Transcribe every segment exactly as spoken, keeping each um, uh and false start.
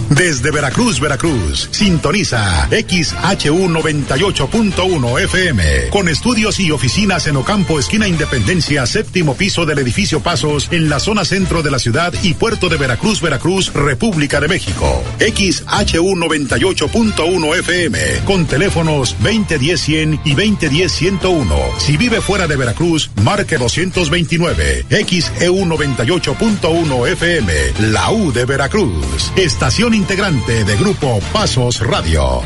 Desde Veracruz, Veracruz, sintoniza X H U noventa y ocho punto uno F M, con estudios y oficinas en Ocampo, esquina Independencia, séptimo piso del edificio Pasos, en la zona centro de la ciudad y puerto de Veracruz, Veracruz, República de México. X H U noventa y ocho punto uno F M, con teléfonos veinte diez cien y veinte diez ciento uno. Si vive fuera de Veracruz, marque doscientos veintinueve. X E U noventa y ocho punto uno F M, la U de Veracruz. Estación integrante de Grupo Pasos Radio.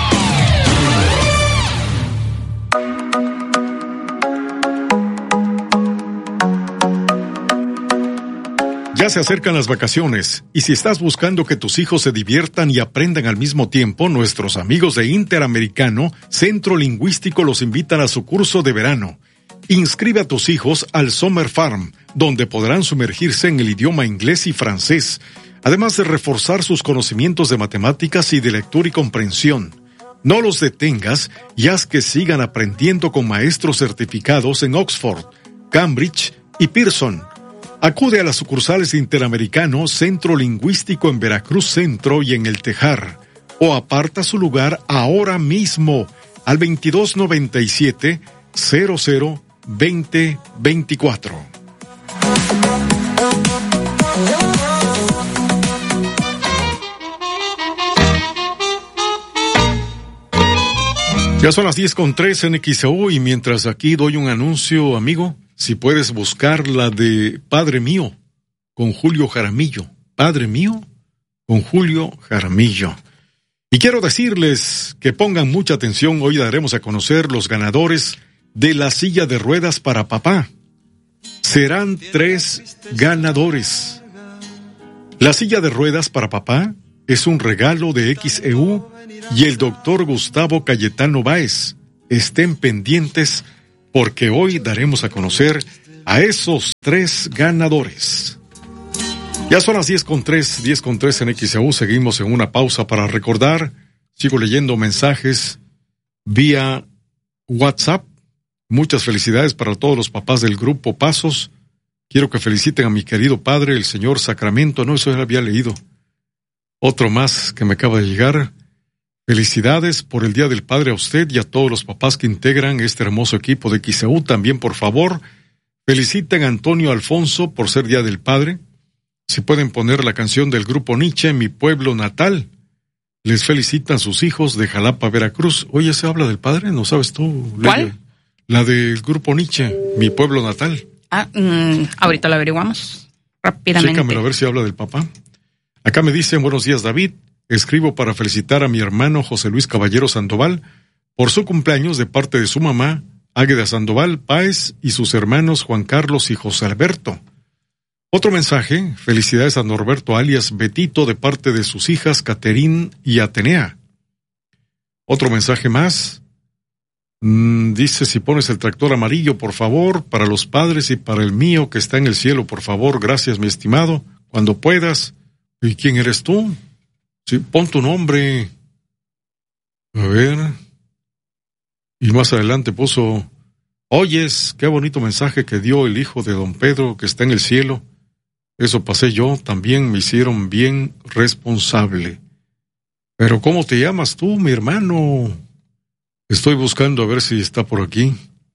Ya se acercan las vacaciones, y si estás buscando que tus hijos se diviertan y aprendan al mismo tiempo, nuestros amigos de Interamericano Centro Lingüístico los invitan a su curso de verano. Inscribe a tus hijos al Summer Farm, donde podrán sumergirse en el idioma inglés y francés, además de reforzar sus conocimientos de matemáticas y de lectura y comprensión. No los detengas y haz que sigan aprendiendo con maestros certificados en Oxford, Cambridge y Pearson. Acude a las sucursales de Interamericano Centro Lingüístico en Veracruz Centro y en El Tejar, o aparta su lugar ahora mismo al veintidós noventa y siete cero cero veinte veinticuatro. Ya son las diez con tres en X E U, y mientras aquí doy un anuncio, amigo, si puedes buscar la de Padre Mío con Julio Jaramillo. Padre Mío con Julio Jaramillo. Y quiero decirles que pongan mucha atención, hoy daremos a conocer los ganadores de la silla de ruedas para papá. Serán tres ganadores. La silla de ruedas para papá es un regalo de X E U y el doctor Gustavo Cayetano Báez. Estén pendientes porque hoy daremos a conocer a esos tres ganadores. Ya son las diez con tres, diez con tres en X E U. Seguimos en una pausa para recordar. Sigo leyendo mensajes vía WhatsApp. Muchas felicidades para todos los papás del Grupo Pasos. Quiero que feliciten a mi querido padre, el señor Sacramento. No, eso ya lo había leído. Otro más que me acaba de llegar. Felicidades por el Día del Padre a usted y a todos los papás que integran este hermoso equipo de X E U. También, por favor, feliciten a Antonio Alfonso por ser Día del Padre. Si pueden poner la canción del Grupo Nietzsche, Mi Pueblo Natal. Les felicitan sus hijos de Jalapa, Veracruz. Oye, ¿se habla del padre? ¿No sabes tú? ¿Cuál? La del Grupo Nietzsche, Mi Pueblo Natal. Ah, mmm, ahorita lo averiguamos rápidamente. Chécamelo a ver si habla del papá. Acá me dicen, buenos días, David. Escribo para felicitar a mi hermano José Luis Caballero Sandoval por su cumpleaños de parte de su mamá, Águeda Sandoval Páez, y sus hermanos Juan Carlos y José Alberto. Otro mensaje, felicidades a Norberto alias Betito de parte de sus hijas Caterín y Atenea. Otro mensaje más, mm, dice, si pones el tractor amarillo, por favor, para los padres y para el mío que está en el cielo, por favor, gracias mi estimado, cuando puedas. ¿Y quién eres tú? Sí, pon tu nombre. A ver. Y más adelante puso, oyes, qué bonito mensaje que dio el hijo de don Pedro que está en el cielo. Eso pasé yo, también me hicieron bien responsable. Pero ¿cómo te llamas tú, mi hermano? Estoy buscando a ver si está por aquí.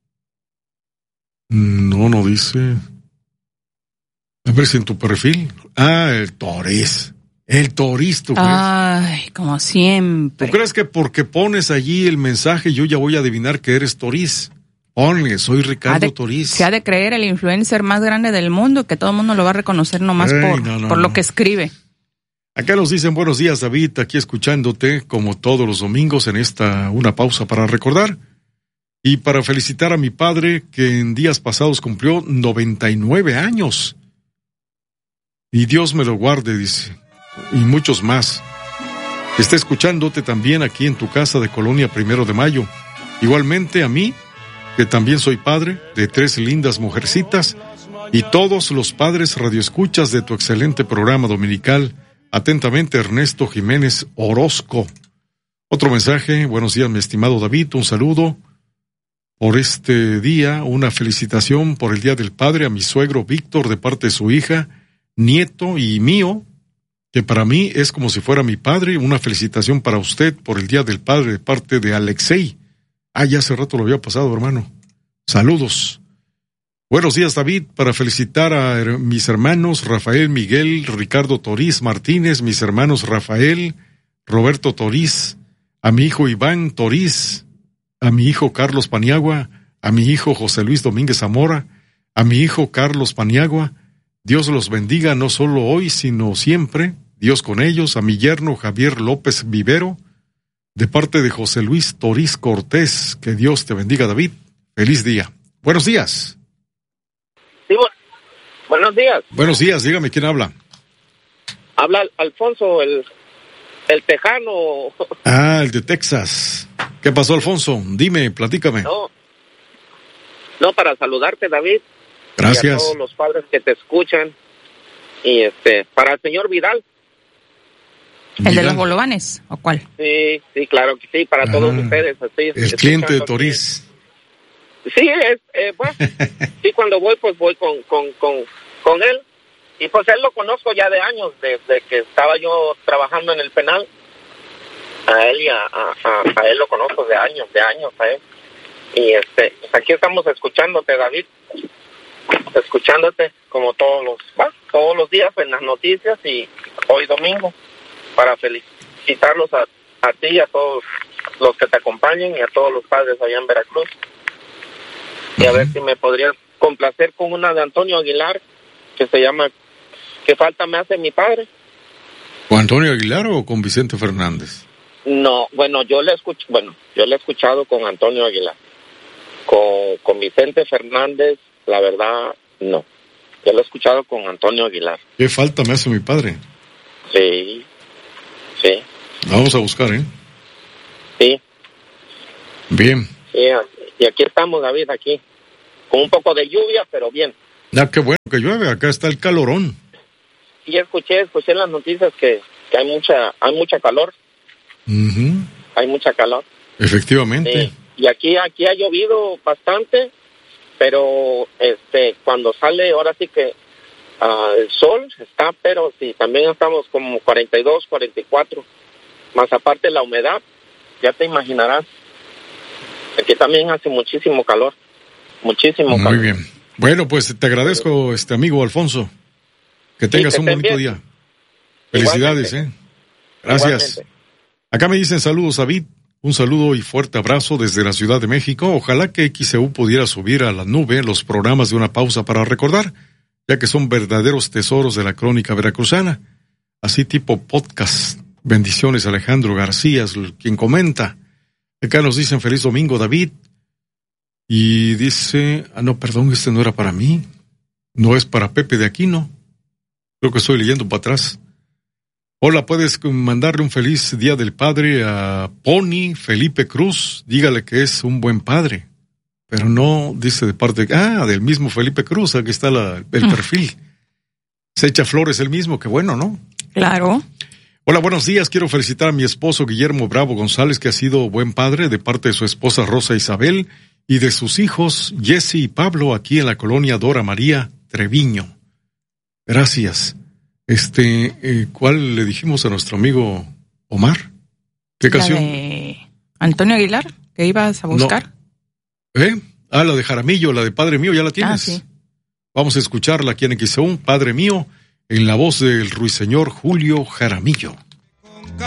No, no dice. A ver si en tu perfil. Ah, el Toriz. El Toriz, ¿tú crees? Ay, como siempre. ¿Tú crees que porque pones allí el mensaje yo ya voy a adivinar que eres Toriz? Ponle, soy Ricardo de, Toriz. Se ha de creer el influencer más grande del mundo, que todo el mundo lo va a reconocer nomás Ey, por, no, no, por no. lo que escribe. Acá nos dicen, buenos días, David, aquí escuchándote como todos los domingos en esta una pausa para recordar y para felicitar a mi padre que en días pasados cumplió noventa y nueve años. Y Dios me lo guarde, dice, y muchos más. Está escuchándote también aquí en tu casa de Colonia Primero de Mayo. Igualmente a mí, que también soy padre de tres lindas mujercitas, y todos los padres radioescuchas de tu excelente programa dominical. Atentamente, Ernesto Jiménez Orozco. Otro mensaje, buenos días, mi estimado David, un saludo por este día, una felicitación por el Día del Padre a mi suegro Víctor de parte de su hija, nieto y mío, que para mí es como si fuera mi padre. Una felicitación para usted por el Día del Padre de parte de Alexei. Ah, ya hace rato lo había pasado, hermano. Saludos. Buenos días, David, para felicitar a her- mis hermanos Rafael Miguel, Ricardo Toriz Martínez, mis hermanos Rafael, Roberto Toriz, a mi hijo Iván Toriz, a mi hijo Carlos Paniagua, a mi hijo José Luis Domínguez Zamora, a mi hijo Carlos Paniagua. Dios los bendiga no solo hoy, sino siempre. Dios con ellos. A mi yerno Javier López Vivero, de parte de José Luis Toriz Cortés. Que Dios te bendiga, David. Feliz día. Buenos días. Sí, bu- buenos días. Buenos días, dígame quién habla. Habla Alfonso, el, el tejano. Ah, el de Texas. ¿Qué pasó, Alfonso? Dime, platícame. No, no, para saludarte, David. Y a Gracias. todos los padres que te escuchan. Y este, para el señor Vidal. ¿El de Vidal. los bolovanes o cuál? Sí, sí, claro que sí, para Ah, todos ustedes. Así, El cliente de escuchando Toriz. que- Sí, es, eh, bueno, sí, cuando voy, pues voy con, con, con, con él. Y pues él lo conozco ya de años, desde que estaba yo trabajando en el penal. A él y a, a, a, a él lo conozco de años, de años a él. Y este, pues aquí estamos escuchándote, David. Escuchándote como todos los, bueno, todos los días en las noticias y hoy domingo para felicitarlos a, a ti y a todos los que te acompañen y a todos los padres allá en Veracruz. Y a ver si me podrías complacer con una de Antonio Aguilar que se llama ¿Qué falta me hace mi padre? ¿Con Antonio Aguilar o con Vicente Fernández? No, bueno, yo le escucho, bueno, yo le he escuchado con Antonio Aguilar. Con, con Vicente Fernández, la verdad, no. Yo lo he escuchado con Antonio Aguilar. ¿Qué falta me hace mi padre? Sí, sí, La vamos a buscar, ¿eh? sí, Bien. sí. Y aquí estamos, David, aquí. Con un poco de lluvia, pero bien. Ah, qué bueno que llueve. Acá está el calorón. Y escuché, escuché en las noticias que, que hay mucha, hay mucha calor. Ujú. Hay mucha calor. Efectivamente. Sí. Y aquí, aquí ha llovido bastante, pero este, cuando sale, ahora sí que uh, el sol está, pero sí, también estamos como cuarenta y dos, cuarenta y cuatro, más aparte la humedad, ya te imaginarás. Aquí también hace muchísimo calor, muchísimo Muy calor. bien. Bueno, pues te agradezco, este amigo Alfonso. Que tengas que un estés bonito bien. día. Felicidades, Igualmente. ¿eh? Gracias. Igualmente. Acá me dicen saludos, David. Un saludo y fuerte abrazo desde la Ciudad de México. Ojalá que X E U pudiera subir a la nube los programas de Una Pausa para Recordar, ya que son verdaderos tesoros de la crónica veracruzana. Así tipo podcast. Bendiciones, Alejandro García, es quien comenta. Acá nos dicen feliz domingo, David. Y dice, ah, no, perdón, este no era para mí. No es para Pepe de Aquino. Creo que estoy leyendo para atrás. Hola, puedes mandarle un feliz Día del Padre a Pony Felipe Cruz. Dígale que es un buen padre. Pero no dice de parte de... Ah, del mismo Felipe Cruz, aquí está la, el perfil. Se echa flores el mismo, qué bueno, ¿no? Claro. Hola, buenos días. Quiero felicitar a mi esposo Guillermo Bravo González, que ha sido buen padre de parte de su esposa Rosa Isabel y de sus hijos Jesse y Pablo aquí en la colonia Dora María Treviño. Gracias. Este, eh, ¿cuál le dijimos a nuestro amigo Omar? ¿Qué La canción? de Antonio Aguilar, que ibas a buscar. ¿Eh? Ah, la de Jaramillo, la de Padre Mío, ¿ya la tienes? Ah, sí. Vamos a escucharla aquí en X E U, Padre Mío, en la voz del ruiseñor Julio Jaramillo.